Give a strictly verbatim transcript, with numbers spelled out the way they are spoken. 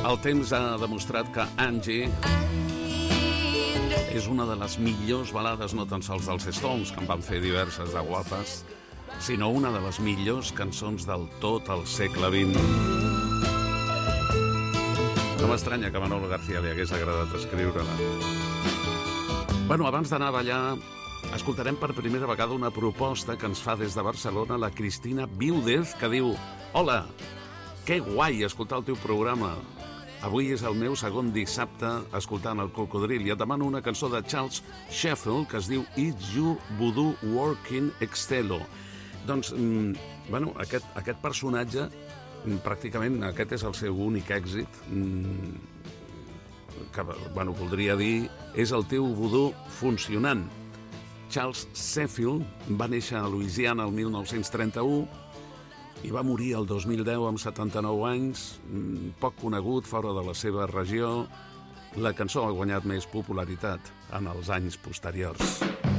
El temps ha demostrat que Angie és una de les millors balades, no tan sols dels Stones, que en van fer diverses de guapes, sinó una de les millors cançons del tot el segle vint. No m'estranya que a Manolo García li hagués agradat escriure-la. Bueno, abans d'anar a ballar, escoltarem per primera vegada una proposta que ens fa des de Barcelona la Cristina Viudez, que diu: hola, que guai escoltar el teu programa. Avui és el meu segon dissabte escoltant el Cocodril i et demano una cançó de Charles Sheffield que es diu It's You Voodoo Working Extelo. Doncs, mm, bueno, aquest, aquest personatge, mm, pràcticament aquest és el seu únic èxit, mm, que, bueno, voldria dir, és el teu vudú funcionant. Charles Sheffield va néixer a Louisiana el mil nou-cents trenta-u i va morir el dos mil deu amb setanta-nou anys, poc conegut fora de la seva regió. La cançó ha guanyat més popularitat en els anys posteriors.